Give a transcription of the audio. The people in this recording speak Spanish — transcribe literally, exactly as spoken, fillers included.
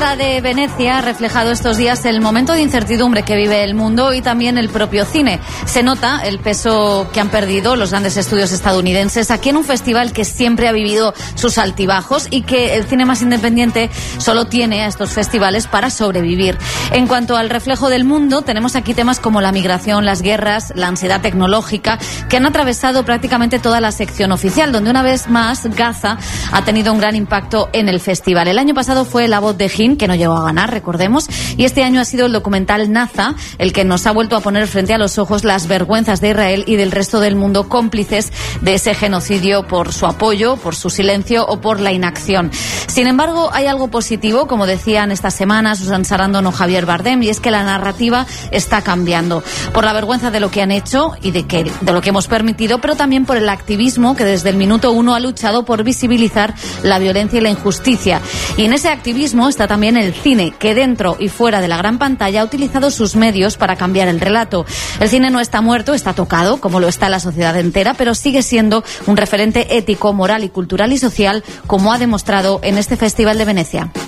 Bienalza de Venecia ha reflejado estos días el momento de incertidumbre que vive el mundo y también el propio cine. Se nota el peso que han perdido los grandes estudios estadounidenses aquí en un festival que siempre ha vivido sus altibajos y que el cine más independiente solo tiene a estos festivales para sobrevivir. En cuanto al reflejo del mundo, tenemos aquí temas como la migración, las guerras, la ansiedad tecnológica, que han atravesado prácticamente toda la sección oficial, donde una vez más Gaza ha tenido un gran impacto en el festival. El año pasado fue La voz de Jin, que no llegó a ganar, recordemos, y este año ha sido el documental Naza el que nos ha vuelto a poner frente a los ojos las vergüenzas de Israel y del resto del mundo, cómplices de ese genocidio por su apoyo, por su silencio o por la inacción. Sin embargo, hay algo positivo, como decían esta semana Susan Sarandon o Javier Bardem, y es que la narrativa está cambiando por la vergüenza de lo que han hecho y de, que, de lo que hemos permitido, pero también por el activismo que desde el minuto uno ha luchado por visibilizar la violencia y la injusticia. Y en ese activismo está también el cine, que dentro y fuera de la gran pantalla ha utilizado sus medios para cambiar el relato. El cine no está muerto, está tocado, como lo está la sociedad entera, pero sigue siendo un referente ético, moral y cultural y social, como ha demostrado en este Festival de Venecia.